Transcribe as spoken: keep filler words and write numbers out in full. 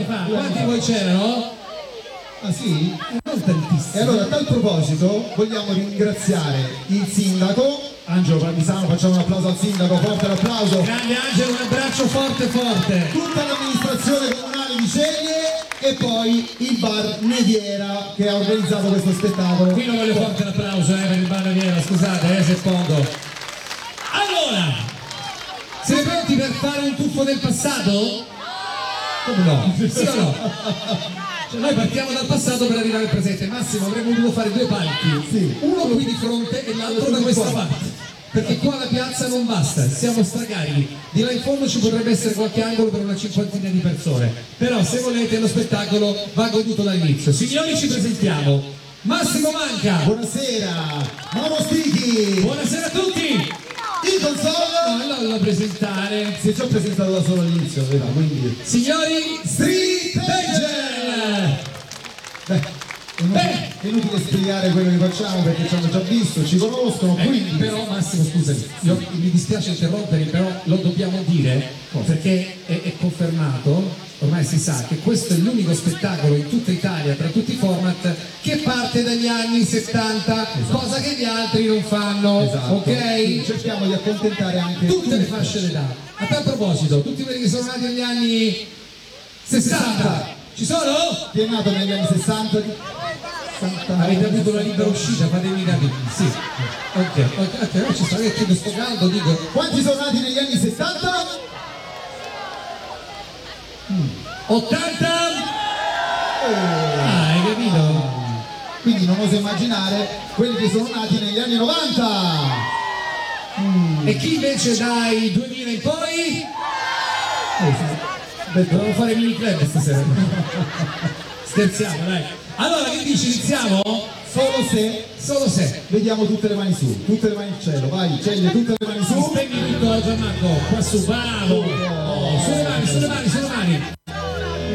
fa. Quanti di voi c'erano? Ah sì? Non tantissimi. E allora a tal proposito vogliamo ringraziare il sindaco Angelo Parmisano, facciamo un applauso al sindaco, forte l'applauso. Grande Angelo, un abbraccio forte forte. Tutta l'amministrazione comunale di Ceglie e poi il bar Neviera che ha organizzato questo spettacolo. Qui non voglio forte l'applauso eh, per il bar Neviera, scusate eh, se pongo. Allora, siete pronti per fare un tuffo del passato? Come no? Sì o no? Cioè, noi partiamo dal passato per arrivare al presente. Massimo, avremmo dovuto fare due palchi, Sì. uno qui di fronte e l'altro da questa parte, perché qua la piazza non basta, siamo stracarichi. Di là in fondo ci potrebbe essere qualche angolo per una cinquantina di persone, però se volete lo spettacolo va goduto dall'inizio. Signori, ci presentiamo Massimo Manca. Buonasera, Momo Stichi, Buonasera a tutti. il console. No, non lo presentare. Si è già presentato da solo all'inizio, vero? Quindi Signori, Street Danger. Beh, è inutile, Beh. è inutile spiegare quello che facciamo perché ci hanno già visto, ci conoscono, Eh, quindi però Massimo scusami, io, mi dispiace interrompere, però lo dobbiamo dire perché è, è confermato, ormai si sa che questo è l'unico spettacolo in tutta Italia, tra tutti i format, che parte dagli anni settanta, esatto. Cosa che gli altri non fanno, esatto. ok? Quindi cerchiamo di accontentare anche Tutte le fasce d'età. A tal proposito, tutti quelli che sono nati negli anni sessanta, ci sono? Chi è nato negli anni sessanta? Avete avuto una libera uscita, fatemi capire. Sì. Ok, ok, ok, non ci sta, che chiedo sto caldo, dico. Quanti sono nati negli anni settanta? ottanta? Ah, hai capito? Quindi non oso immaginare quelli che sono nati negli anni novanta. E chi invece dai duemila in poi? Dobbiamo fare mini club stasera. Scherziamo, dai. Allora, che dici, iniziamo? Solo se Solo se. vediamo tutte le mani su, tutte le mani in cielo, vai, Ceglie, tutte le mani su. Spegni tutto Gianmarco, qua su, bravo. Oh, sulle mani, sulle mani, sulle mani.